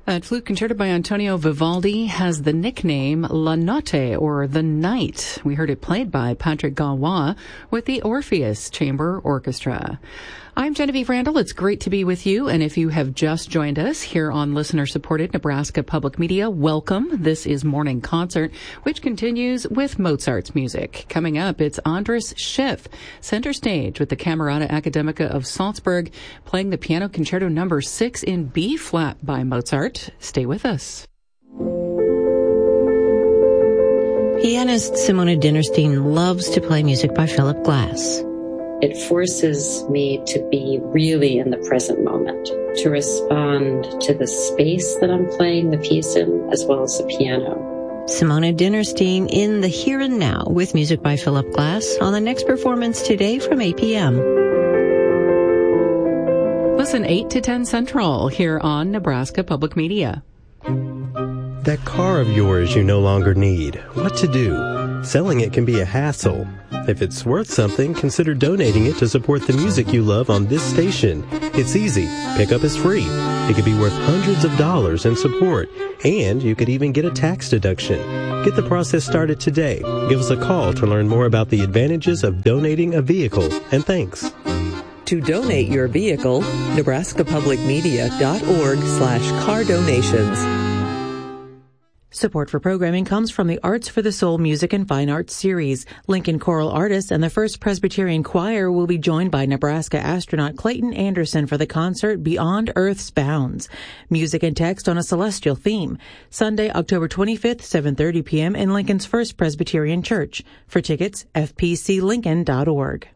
That flute concerto by Antonio Vivaldi has the nickname La Notte, or The Night. We heard it played by Patrick Galois with the Orpheus Chamber Orchestra. I'm Genevieve Randall. It's great to be with you. And if you have just joined us here on listener-supported Nebraska Public Media, welcome. This is Morning Concert, which continues with Mozart's music. Coming up, it's Andras Schiff, center stage with the Camerata Academica of Salzburg, playing the Piano Concerto No. 6 in B-flat by Mozart. Stay with us. Pianist Simone Dinnerstein loves to play music by Philip Glass. It forces me to be really in the present moment, to respond to the space that I'm playing the piece in, as well as the piano. Simone Dinnerstein in the here and now with music by Philip Glass on the next performance today from 8 p.m. Listen 8 to 10 Central here on Nebraska Public Media. That car of yours you no longer need. What to do? Selling it can be a hassle. If it's worth something, consider donating it to support the music you love on this station. It's easy. Pickup is free. It could be worth hundreds of dollars in support, and you could even get a tax deduction. Get the process started today. Give us a call to learn more about the advantages of donating a vehicle, and thanks. To donate your vehicle, nebraskapublicmedia.org/car donations. Support for programming comes from the Arts for the Soul Music and Fine Arts Series. Lincoln Choral Artists and the First Presbyterian Choir will be joined by Nebraska astronaut Clayton Anderson for the concert Beyond Earth's Bounds. Music and text on a celestial theme. Sunday, October 25th, 7:30 p.m. in Lincoln's First Presbyterian Church. For tickets, fpclincoln.org.